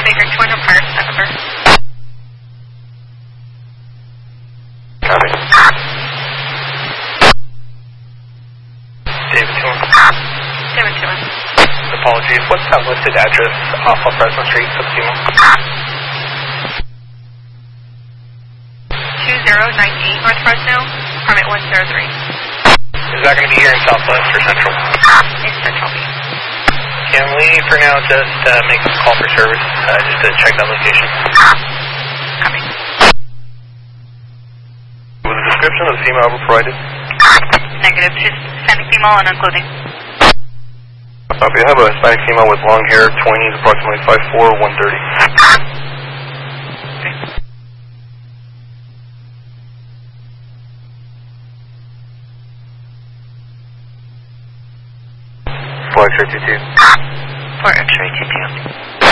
Baker 200 Park, that number. Copy. David Tillman. David Tillman. Apologies, what's that listed address off of Fresno Street for the FEMA? 2098 North Fresno, permit 103. Is that going to be here in Southwest or Central? In Central B. Can we, for now, just make a call for service, just to check that location? Copy. Was the description of FEMA ever provided? Negative, just Hispanic female and unclothing. Copy. I have a Hispanic female with long hair, 20s, approximately 5'4", 130. Okay. For X-ray 22. For X-ray 22.